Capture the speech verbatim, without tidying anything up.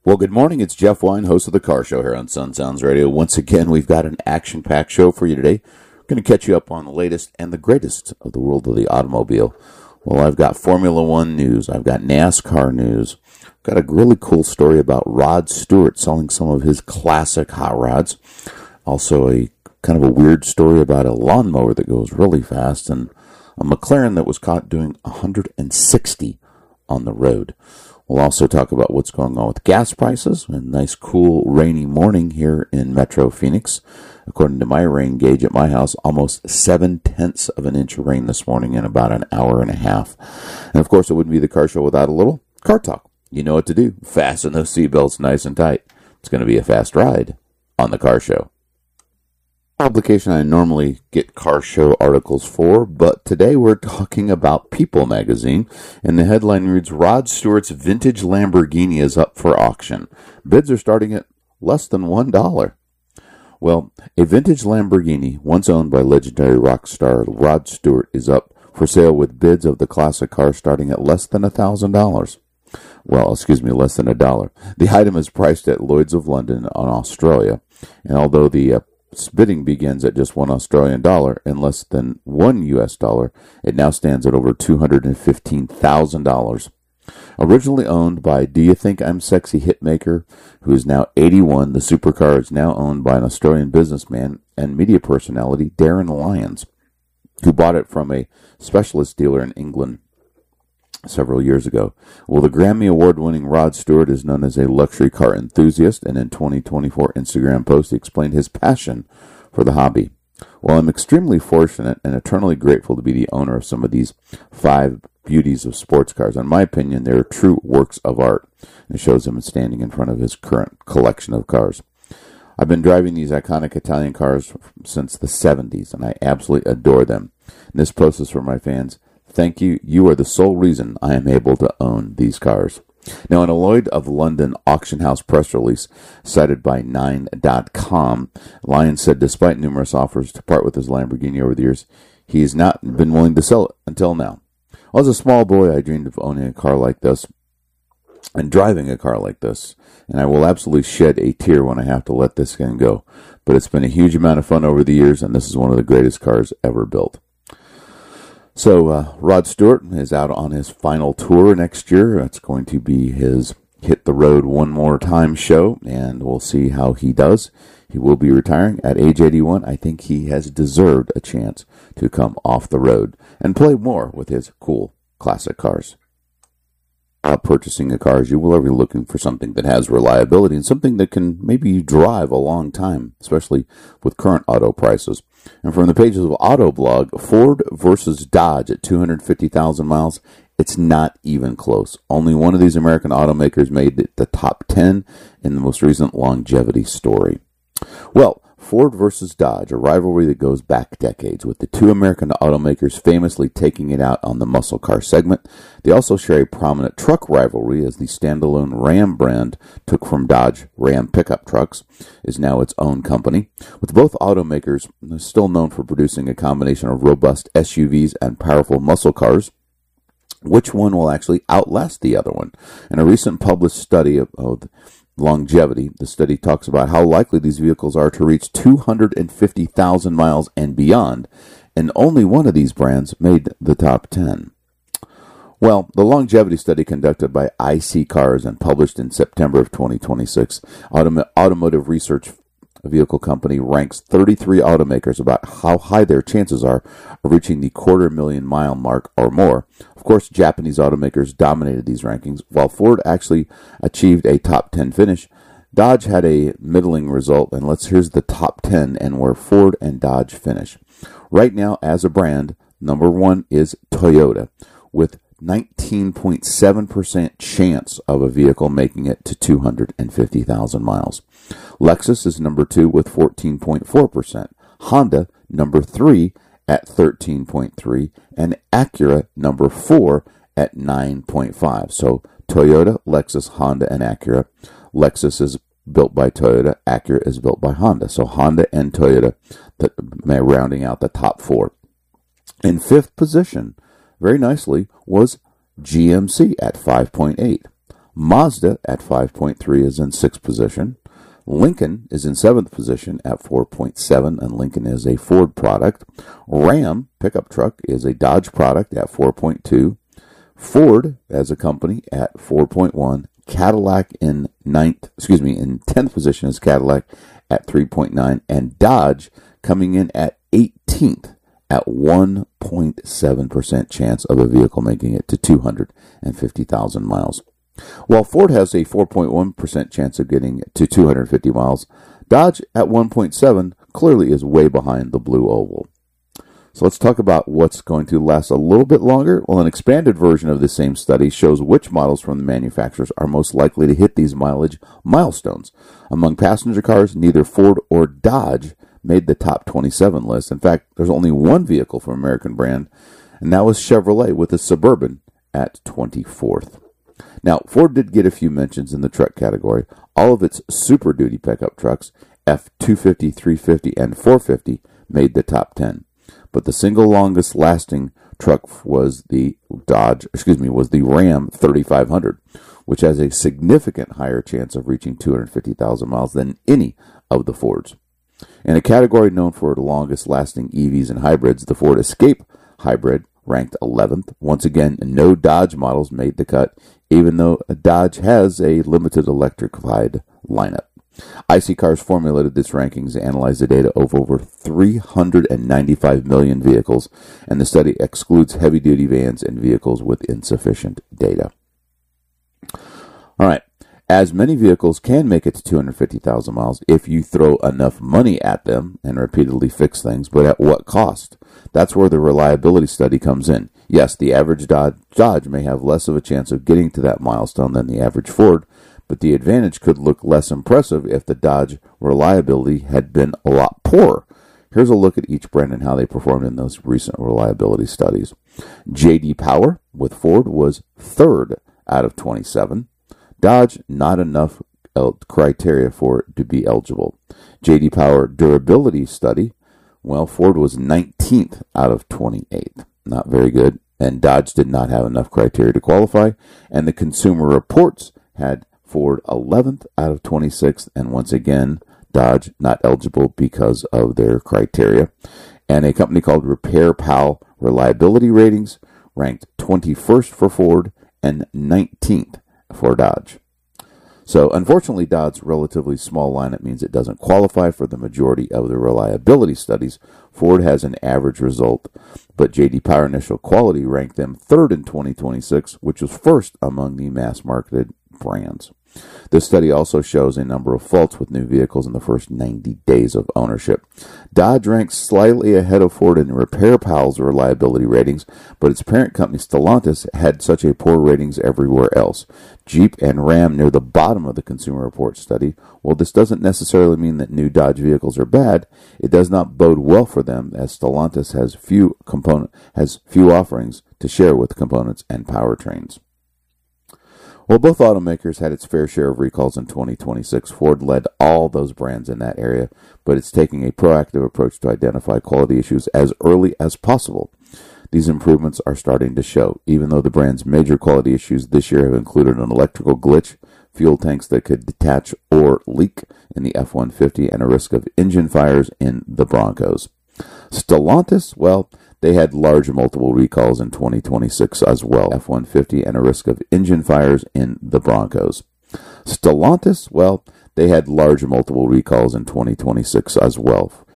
Well, good morning. It's Jeff Wine, host of The Car Show here on Sun Sounds Radio. Once again, we've got an action-packed show for you today. We're going to catch you up on the latest and the greatest of the world of the automobile. Well, I've got Formula One news. I've got NASCAR news. I've got a really cool story about Rod Stewart selling some of his classic hot rods. Also, a kind of a weird story about a lawnmower that goes really fast and a McLaren that was caught doing one hundred sixty on the road. We'll also talk about what's going on with gas prices. A nice, cool, rainy morning here in Metro Phoenix. According to my rain gauge at my house, almost seven-tenths of an inch of rain this morning in about an hour and a half. And, of course, it wouldn't be the car show without a little car talk. You know what to do. Fasten those seatbelts nice and tight. It's going to be a fast ride on the car show. Publication I normally get car show articles for, but today we're talking about People magazine, and the headline reads, Rod Stewart's vintage Lamborghini is up for auction. Bids are starting at less than one dollar. Well, a vintage Lamborghini, once owned by legendary rock star Rod Stewart, is up for sale with bids of the classic car starting at less than one thousand dollars. Well, excuse me, less than a dollar. The item is priced at Lloyd's of London on Australia, and although the uh, bidding begins at just one Australian dollar and less than one U S dollar, it now stands at over two hundred fifteen thousand dollars. Originally owned by Do You Think I'm Sexy hitmaker, who is now eighty-one, the supercar is now owned by an Australian businessman and media personality, Darren Lyons, who bought it from a specialist dealer in England several years ago. Well, the Grammy Award-winning Rod Stewart is known as a luxury car enthusiast, and in twenty twenty-four Instagram post, he explained his passion for the hobby. Well, I'm extremely fortunate and eternally grateful to be the owner of some of these five beauties of sports cars. In my opinion, they're true works of art. It shows him standing in front of his current collection of cars. I've been driving these iconic Italian cars since the seventies, and I absolutely adore them. And this post is for my fans. Thank you. You are the sole reason I am able to own these cars. Now, in a Lloyd of London auction house press release cited by nine dot com, Lyons said despite numerous offers to part with his Lamborghini over the years, he has not been willing to sell it until now. Well, as a small boy, I dreamed of owning a car like this and driving a car like this, and I will absolutely shed a tear when I have to let this thing go. But it's been a huge amount of fun over the years, and this is one of the greatest cars ever built. So, uh, Rod Stewart is out on his final tour next year. It's going to be his Hit the Road One More Time show, and we'll see how he does. He will be retiring at age eighty-one. I think he has deserved a chance to come off the road and play more with his cool classic cars. Uh, purchasing a car, you will be looking for something that has reliability and something that can maybe drive a long time, especially with current auto prices. And from the pages of Autoblog, Ford versus Dodge at two hundred fifty thousand miles, it's not even close. Only one of these American automakers made it the top ten in the most recent longevity story. Well, Ford versus Dodge, a rivalry that goes back decades, with the two American automakers famously taking it out on the muscle car segment. They also share a prominent truck rivalry, as the standalone Ram brand took from Dodge Ram pickup trucks is now its own company. With both automakers still known for producing a combination of robust S U Vs and powerful muscle cars, which one will actually outlast the other one? In a recent published study of, of longevity, the study talks about how likely these vehicles are to reach two hundred fifty thousand miles and beyond, and only one of these brands made the top ten. Well, the longevity study conducted by I C Cars and published in September of twenty twenty-six, Autom- Automotive Research Vehicle Company ranks thirty-three automakers about how high their chances are of reaching the quarter million mile mark or more. Of course, Japanese automakers dominated these rankings, while Ford actually achieved a top ten finish. Dodge had a middling result, and let's here's the top ten and where Ford and Dodge finish. Right now, as a brand, number one is Toyota, with nineteen point seven percent chance of a vehicle making it to two hundred fifty thousand miles. Lexus is number two with fourteen point four percent. Honda, number three at thirteen point three, and Acura, number four at nine point five. So Toyota, Lexus, Honda, and Acura. Lexus is built by Toyota. Acura is built by Honda. So Honda and Toyota, that, rounding out the top four. In fifth position, very nicely, was G M C at five point eight. Mazda at five point three is in sixth position. Lincoln is in seventh position at four point seven, and Lincoln is a Ford product. Ram pickup truck is a Dodge product at four point two. Ford as a company at four point one. Cadillac in ninth, excuse me, in tenth position is Cadillac at three point nine, and Dodge coming in at eighteenth at one point seven percent chance of a vehicle making it to two hundred fifty thousand miles. While Ford has a four point one percent chance of getting to two hundred fifty miles, Dodge at one point seven clearly is way behind the Blue Oval. So let's talk about what's going to last a little bit longer. Well, an expanded version of the same study shows which models from the manufacturers are most likely to hit these mileage milestones. Among passenger cars, neither Ford or Dodge made the top twenty-seven list. In fact, there's only one vehicle from American brand, and that was Chevrolet with the Suburban at twenty-fourth. Now, Ford did get a few mentions in the truck category. All of its Super Duty pickup trucks, F two fifty, three fifty, and four fifty, made the top ten. But the single longest lasting truck was the Dodge, excuse me, was the Ram thirty-five hundred, which has a significant higher chance of reaching two hundred fifty thousand miles than any of the Fords. In a category known for the longest lasting E Vs and hybrids, the Ford Escape Hybrid ranked eleventh. Once again, no Dodge models made the cut, even though Dodge has a limited electrified lineup. I C Cars formulated this rankings and analyzed the data of over three hundred ninety-five million vehicles, and the study excludes heavy-duty vans and vehicles with insufficient data. All right. As many vehicles can make it to two hundred fifty thousand miles if you throw enough money at them and repeatedly fix things, but at what cost? That's where the reliability study comes in. Yes, the average Dodge, Dodge may have less of a chance of getting to that milestone than the average Ford, but the advantage could look less impressive if the Dodge reliability had been a lot poorer. Here's a look at each brand and how they performed in those recent reliability studies. J D Power with Ford was third out of twenty-seven. Dodge, not enough criteria for it to be eligible. J D Power durability study, well, Ford was nineteenth out of twenty-eight. Not very good. And Dodge did not have enough criteria to qualify. And the Consumer Reports had Ford eleventh out of twenty-six. And once again, Dodge not eligible because of their criteria. And a company called Repair Pal Reliability Ratings ranked twenty-first for Ford and nineteenth for Dodge. So unfortunately, Dodge's relatively small lineup means it doesn't qualify for the majority of the reliability studies. Ford has an average result, but J D Power Initial Quality ranked them third in twenty twenty-six, which was first among the mass-marketed brands. This study also shows a number of faults with new vehicles in the first ninety days of ownership. Dodge ranks slightly ahead of Ford in Repair Pal's reliability ratings, but its parent company Stellantis had such a poor ratings everywhere else. Jeep and Ram near the bottom of the Consumer Reports study. While this doesn't necessarily mean that new Dodge vehicles are bad, it does not bode well for them, as Stellantis has few component has few offerings to share with components and powertrains. While both automakers had its fair share of recalls in twenty twenty-six, Ford led all those brands in that area, but it's taking a proactive approach to identify quality issues as early as possible. These improvements are starting to show, even though the brand's major quality issues this year have included an electrical glitch, fuel tanks that could detach or leak in the F one fifty, and a risk of engine fires in the Broncos. Stellantis, well, they had large multiple recalls in twenty twenty-six as well, F one fifty, and a risk of engine fires in the Broncos. Stellantis, well, they had large multiple recalls in twenty twenty-six as well,